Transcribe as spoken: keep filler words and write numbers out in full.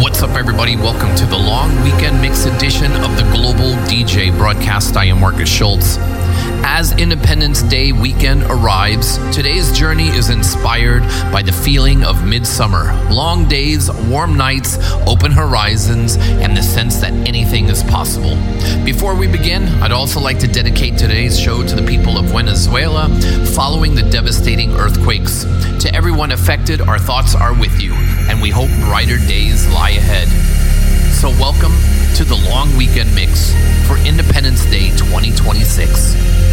What's up, everybody? Welcome to the long weekend mix edition of the Global D J broadcast. I am Marcus Schultz. As Independence Day weekend arrives, today's journey is inspired by the feeling of midsummer. Long days, warm nights, open horizons, and the sense that anything is possible. Before we begin, I'd also like to dedicate today's show to the people of Venezuela following the devastating earthquakes. To everyone affected, our thoughts are with you, and we hope brighter days lie ahead. So welcome to the long weekend mix for Independence Day twenty twenty-six.